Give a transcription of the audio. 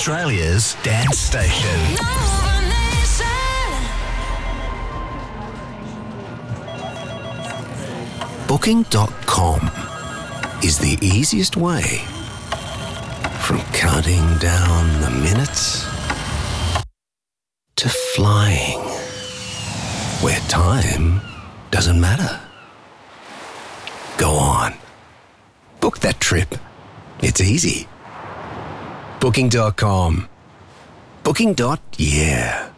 Australia's dance station. Booking.com is the easiest way from counting down the minutes to flying where time doesn't matter. Go on. Book that trip. It's easy. Booking.com. Booking.yeah.